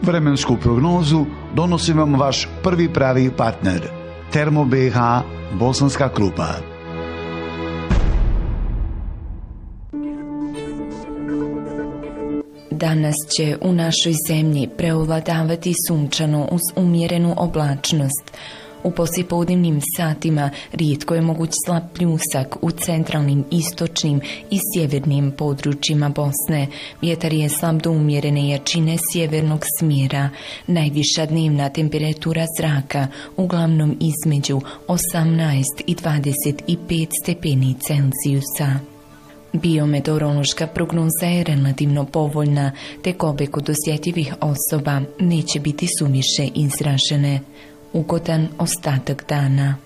Vremensku prognozu donosi vam vaš prvi pravi partner, Termo BH Bosanska Krupa. Danas će u našoj zemlji preovladavati sunčano uz umjerenu oblačnost. U poslijepodnevnim satima rijetko je moguć slab pljusak u centralnim, istočnim i sjevernim područjima Bosne. Vjetar je slab do umjerene jačine sjevernog smjera. Najviša dnevna temperatura zraka uglavnom između 18 i 25 stepeni Celzijusa. Biometeorološka prognoza je relativno povoljna, te kobe kod osjetljivih osoba neće biti suviše izražene. Ugodan ostatak dana.